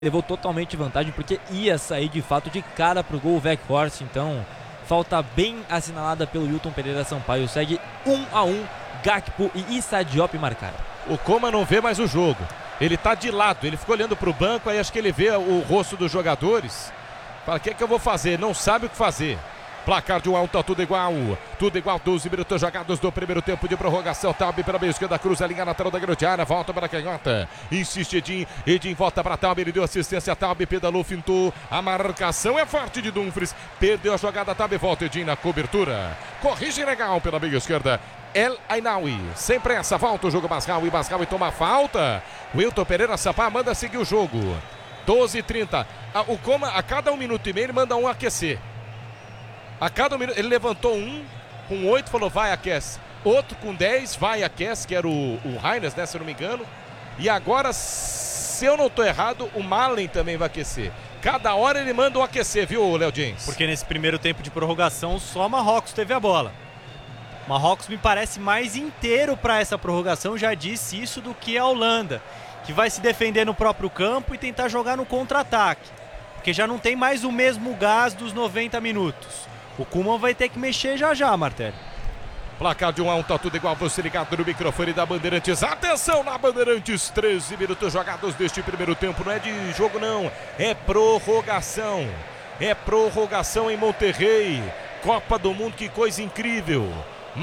levou totalmente vantagem porque ia sair de fato de cara pro gol o Weghorst. Então, falta bem assinalada pelo Wilton Pereira Sampaio. Segue 1-1, Gakpo e Issa Diop marcaram. O Coman não vê mais o jogo. Ele tá de lado, ele ficou olhando pro banco, aí acho que ele vê o rosto dos jogadores. Fala, o que é que eu vou fazer? Não sabe o que fazer. Placar de 1-1, tá tudo igual. Tudo igual, 12 minutos jogados do primeiro tempo de prorrogação. Taube pela meia esquerda, cruza a linha lateral da grande área, volta para a canhota. Insiste Edin, Edin volta para Taube, ele deu assistência, Taube pedalou, fintou. A marcação é forte de Dumfries. Perdeu a jogada, Taube volta, Edin na cobertura. Corrige legal pela meia esquerda. El Ainaoui, sem pressa, volta o jogo Masraoui toma falta. Wilton Pereira Sampaio manda seguir o jogo. 12h30. O Coman, a cada 1 minuto e meio, ele manda um aquecer. A cada 1 minuto, ele levantou um com 8, falou vai, aquece. Outro com 10, vai, aquece, que era o Reines, né, se eu não me engano. E agora, se eu não estou errado, o Malen também vai aquecer. Cada hora ele manda um aquecer, viu, Léo James? Porque nesse primeiro tempo de prorrogação, só Marrocos teve a bola. Marrocos me parece mais inteiro para essa prorrogação, já disse isso, do que a Holanda, que vai se defender no próprio campo e tentar jogar no contra-ataque. Porque já não tem mais o mesmo gás dos 90 minutos. O Koeman vai ter que mexer já, Martelli. Placar de 1-1, tá tudo igual. Você ligado no microfone da Bandeirantes. Atenção na Bandeirantes, 13 minutos jogados deste primeiro tempo. Não é de jogo, não. É prorrogação. É prorrogação em Monterrey. Copa do Mundo, que coisa incrível.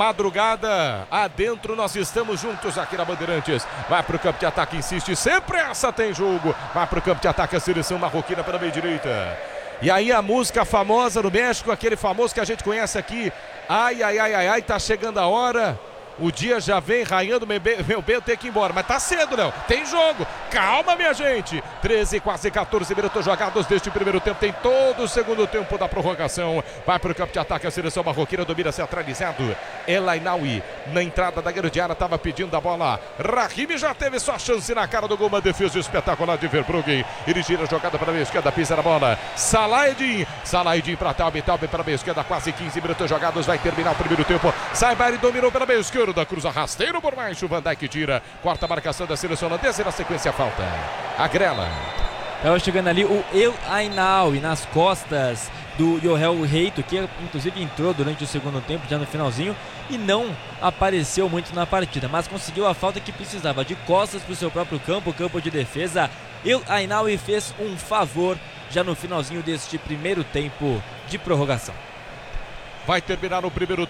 Madrugada adentro, nós estamos juntos aqui na Bandeirantes. Vai pro campo de ataque, insiste. Sempre essa tem jogo. Vai pro campo de ataque a seleção marroquina pela meia direita. E aí a música famosa no México, aquele famoso que a gente conhece aqui. Ai, ai, ai, ai, ai, tá chegando a hora. O dia já vem raiando, meu bem, eu tenho que ir embora. Mas tá cedo, Léo. Tem jogo. Calma, minha gente. 13, quase 14 minutos jogados deste primeiro tempo. Tem todo o segundo tempo da prorrogação. Vai pro campo de ataque a seleção marroquina. Domina centralizado. El Ainaoui na entrada da grande área. Tava pedindo a bola. Rahimi já teve sua chance na cara do gol. Uma defesa espetacular de Verbruggen. Ele gira a jogada para a meia esquerda. Pisa na bola. Salah Edin para Taube. Taube para a meia esquerda. Quase 15 minutos jogados. Vai terminar o primeiro tempo. Saibari dominou pela meia esquerda. Da cruza rasteiro por baixo, Van Dijk tira, quarta marcação da seleção holandesa e na sequência falta. Agrela. Estava chegando ali o El Ainaoui nas costas do Yoel Reito, que inclusive entrou durante o segundo tempo, já no finalzinho, e não apareceu muito na partida, mas conseguiu a falta que precisava, de costas para o seu próprio campo, campo de defesa. El Ainaoui fez um favor já no finalzinho deste primeiro tempo de prorrogação. Vai terminar o primeiro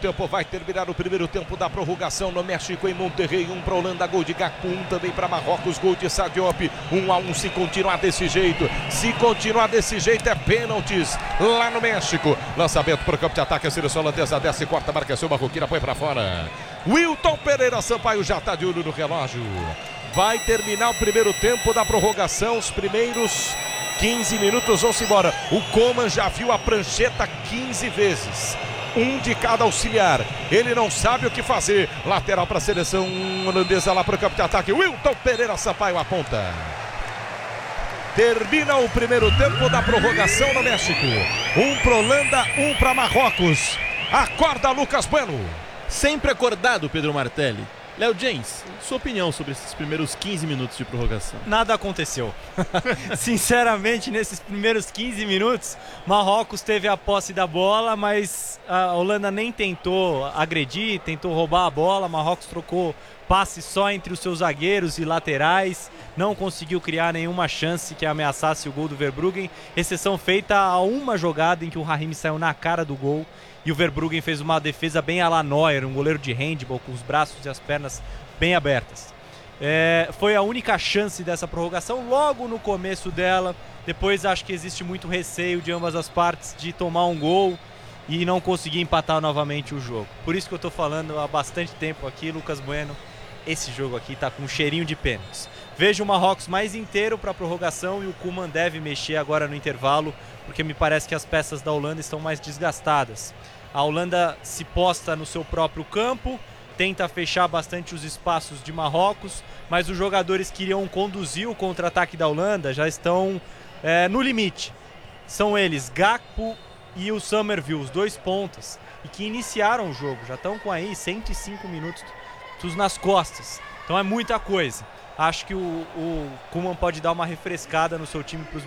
tempo da prorrogação no México, em Monterrey. 1 para Holanda, gol de Gakpo, 1 também para Marrocos, gol de Issa Diop. 1-1, se continuar desse jeito. Se continuar desse jeito é pênaltis lá no México. Lançamento para o campo de ataque, a seleção holandesa desce, quarta marcação marroquina, põe para fora. Wilton Pereira Sampaio já está de olho no relógio. Vai terminar o primeiro tempo da prorrogação, os primeiros 15 minutos vão-se embora. O Coman já viu a prancheta 15 vezes. Um de cada auxiliar. Ele não sabe o que fazer. Lateral para a seleção holandesa lá para o campo de ataque. Wilton Pereira Sampaio aponta. Termina o primeiro tempo da prorrogação no México. 1 para Holanda, 1 para Marrocos. Acorda, Lucas Bueno. Sempre acordado, Pedro Martelli. Léo James, sua opinião sobre esses primeiros 15 minutos de prorrogação? Nada aconteceu. Sinceramente, nesses primeiros 15 minutos, Marrocos teve a posse da bola, mas a Holanda nem tentou agredir, tentou roubar a bola. Marrocos trocou passe só entre os seus zagueiros e laterais, não conseguiu criar nenhuma chance que ameaçasse o gol do Verbruggen, exceção feita a uma jogada em que o Rahimi saiu na cara do gol e o Verbruggen fez uma defesa bem à la Neuer, um goleiro de handball com os braços e as pernas bem abertas. Foi a única chance dessa prorrogação, logo no começo dela. Depois acho que existe muito receio de ambas as partes de tomar um gol e não conseguir empatar novamente o jogo. Por isso que eu estou falando há bastante tempo aqui, Lucas Bueno, esse jogo aqui está com um cheirinho de pênaltis. Vejo o Marrocos mais inteiro para a prorrogação e o Koeman deve mexer agora no intervalo, porque me parece que as peças da Holanda estão mais desgastadas. A Holanda se posta no seu próprio campo, tenta fechar bastante os espaços de Marrocos, mas os jogadores que iriam conduzir o contra-ataque da Holanda já estão no limite. São eles, Gakpo e o Summerville, os dois pontas, e que iniciaram o jogo, já estão com aí 105 minutos nas costas. Então é muita coisa. Acho que o Koeman pode dar uma refrescada no seu time para os